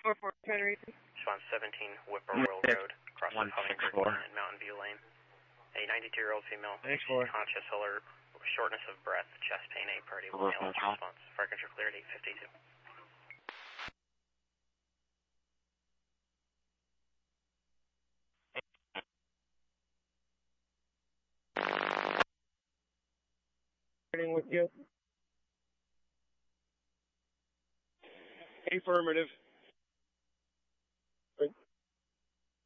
Henry. Swan 17, Whippoorwill Road, across the Hummingbird Line and Mountain View Lane. A 92-year-old female, conscious, alert, shortness of breath, chest pain, A-party, with ALS response. Fire control cleared, 852. With you. Affirmative.